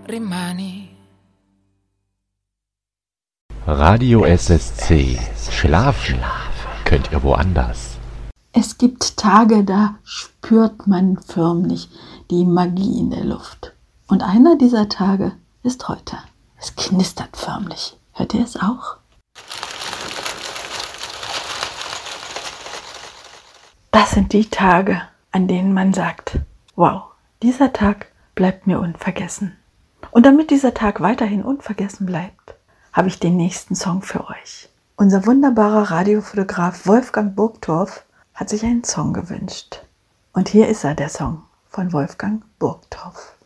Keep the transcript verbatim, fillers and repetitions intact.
rimani. Radio S S C. Schlafen könnt ihr woanders. Es gibt Tage, da spürt man förmlich die Magie in der Luft. Und einer dieser Tage ist heute. Es knistert förmlich. Hört ihr es auch? Das sind die Tage, an denen man sagt, wow, dieser Tag bleibt mir unvergessen. Und damit dieser Tag weiterhin unvergessen bleibt, habe ich den nächsten Song für euch. Unser wunderbarer Radiofotograf Wolfgang Burgtorff hat sich einen Song gewünscht. Und hier ist er, der Song von Wolfgang Burgtorff.